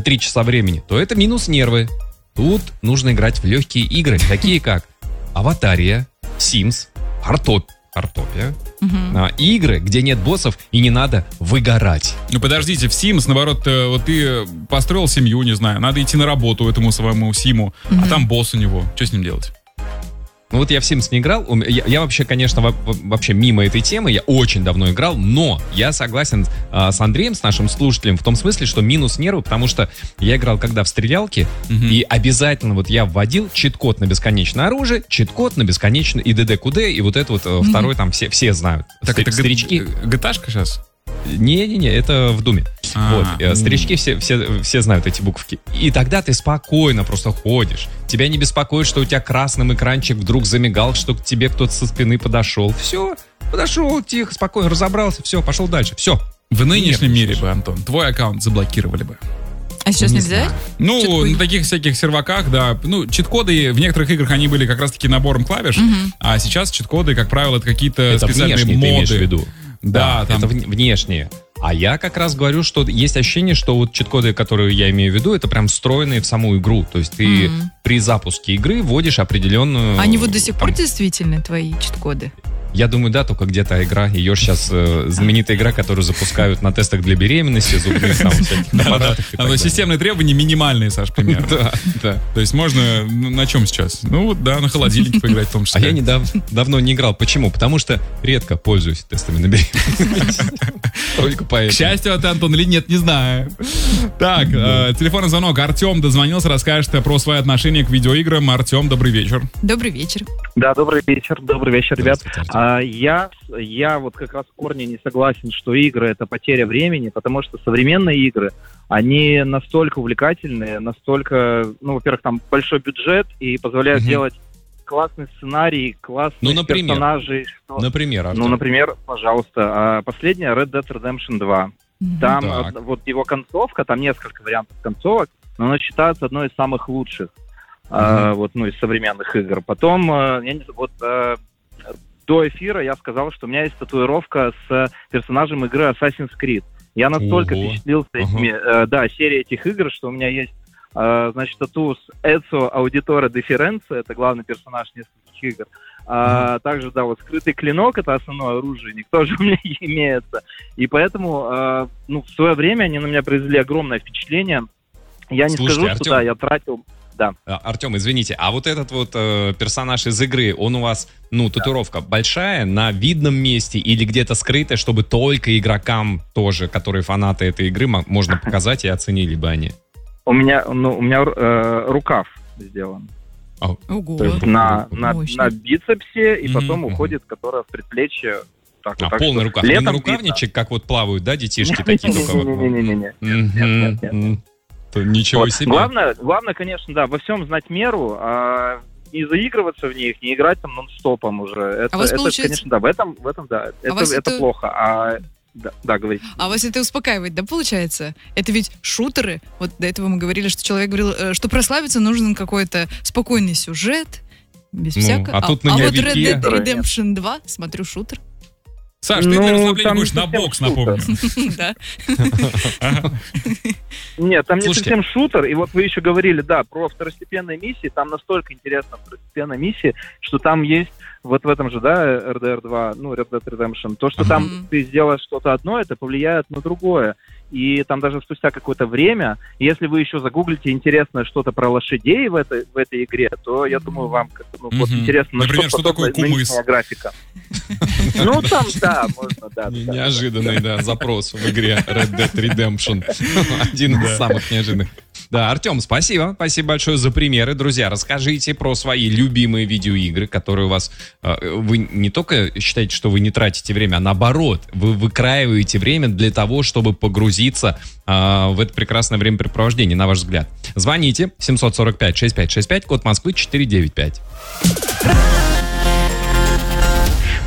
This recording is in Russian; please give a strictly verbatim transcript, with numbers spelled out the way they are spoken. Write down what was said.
три часа времени, то это минус нервы. Тут нужно играть в легкие игры, такие как Аватария, Sims, Артоп, Артопия. Угу. А, игры, где нет боссов и не надо выгорать. Ну подождите, в Sims, наоборот, вот ты построил семью, не знаю, надо идти на работу этому своему Симу, угу. а там босс у него. Что с ним делать? Ну вот я в Sims не играл, я, я вообще, конечно, во, вообще мимо этой темы, я очень давно играл, но я согласен а, с Андреем, с нашим слушателем, в том смысле, что минус нервы, потому что я играл когда в стрелялки, угу. и обязательно вот я вводил чит-код на бесконечное оружие, чит-код на бесконечное и ДД-КУД, и вот это вот угу. второй там все, все знают. Так это старички... джи ти эй-шка сейчас? Не-не-не, это в Думе. А-а-а. Вот, старички все, все, все знают эти буковки. И тогда ты спокойно просто ходишь. Тебя не беспокоит, что у тебя красным экранчик вдруг замигал, что к тебе кто-то со спины подошел. Все, подошел, тихо, спокойно, разобрался, все, пошел дальше. Все. В нынешнем мире бы, Антон, твой аккаунт заблокировали бы. А сейчас не нельзя? Знаю. Ну, Чит-коды. на таких всяких серваках, да. Ну, чит-коды в некоторых играх, они были как раз-таки набором клавиш, угу. а сейчас чит-коды, как правило, это какие-то это специальные внешние, моды. Ты имеешь в виду. Да, да там... это внешние. А я как раз говорю, что есть ощущение, что вот чит-коды, которые я имею в виду, это прям встроенные в саму игру. То есть ты mm. при запуске игры вводишь определенную... Они вот до сих там, пор действительно твои чит-коды? Я думаю, да, только где-то игра. Ее сейчас э, знаменитая игра, которую запускают на тестах для беременности, зубных там всяких аппаратах. Оно системные требования минимальные, Саш, примерно. Да, да. То есть можно на чем сейчас? Ну вот, да, на холодильнике поиграть в том числе. А я недавно давно не играл. Почему? Потому что редко пользуюсь тестами на беременность. Только поэтому. К счастью, это Антон или нет, не знаю. Так, телефонный звонок. Артем дозвонился, расскажет про свои отношения к видеоиграм. Артем, добрый вечер. Добрый вечер. Да, добрый вечер, добрый вечер, ребят. А, я, я вот как раз в корне не согласен, что игры — это потеря времени, потому что современные игры, они настолько увлекательные, настолько, ну, во-первых, там большой бюджет и позволяют угу. делать классный сценарий, классных ну, например, персонажей. Что... Например, Артем. Ну, например, пожалуйста, последняя Red Dead Redemption два. Mm-hmm. Там так. вот его концовка, там несколько вариантов концовок, но она считается одной из самых лучших. Uh, вот, ну, из современных игр. Потом, uh, я не, вот, uh, до эфира я сказал, что у меня есть татуировка с персонажем игры Assassin's Creed. Я настолько Ого. впечатлился uh-huh. этими, uh, да, серией этих игр, что у меня есть, uh, значит, тату с Эцио Аудиторе де Ференце, это главный персонаж нескольких игр. Uh, uh-huh. Также, да, вот скрытый клинок, это основное оружие, никто же у меня имеется. И поэтому, uh, ну, в свое время они на меня произвели огромное впечатление. Я не Слушайте, скажу, Артем... что да, я тратил... Да. Артем, извините, а вот этот вот э, персонаж из игры, он у вас, ну, татуировка да. большая, на видном месте или где-то скрытая, чтобы только игрокам тоже, которые фанаты этой игры, можно показать и оценили бы они? У меня, ну, у меня э, рукав сделан. Oh. Ого. То есть на, на, на бицепсе, и потом mm-hmm. уходит, которая в предплечье. Так, а, вот, так, полный рукав. Не на рукавничек, видно. Как вот плавают, да, детишки такие только вот. Не-не-не. Ничего вот. себе. Главное, главное, конечно, да, во всем знать меру, а не заигрываться в них, не играть там нон-стопом уже. Это, а это получается... конечно, да, в этом, в этом да, а это, это, это плохо. А, да, да, говорите. А вас это успокаивает, да, получается? Это ведь шутеры. Вот до этого мы говорили, что человек говорил, что прославиться нужен какой-то спокойный сюжет, без ну, всякого. А, тут а, на а вот Red Dead Redemption два, смотрю, шутер. Саш, ты для расслабления будешь на бокс, напомню. Да. Нет, там не совсем шутер. И вот вы еще говорили, да, про второстепенные миссии. Там настолько интересно второстепенная миссия, что там есть вот в этом же, да, эр ди ар два, ну, Red Dead Redemption, то, что там ты сделаешь что-то одно, это повлияет на другое. И там даже спустя какое-то время, если вы еще загуглите интересное что-то про лошадей в этой, в этой игре, то, я думаю, вам ну, вот интересно, например, что такое кумыс? Графика. Ну, там, да, можно, да. Неожиданный, да, запрос в игре Red Dead Redemption. Один из самых неожиданных. Да, Артем, спасибо. Спасибо большое за примеры. Друзья, расскажите про свои любимые видеоигры, которые у вас... Вы не только считаете, что вы не тратите время, а наоборот, вы выкраиваете время для того, чтобы погрузиться в это прекрасное времяпрепровождение, на ваш взгляд. Звоните семь сорок пять шестьдесят пять шестьдесят пять, код Москвы четыреста девяносто пять.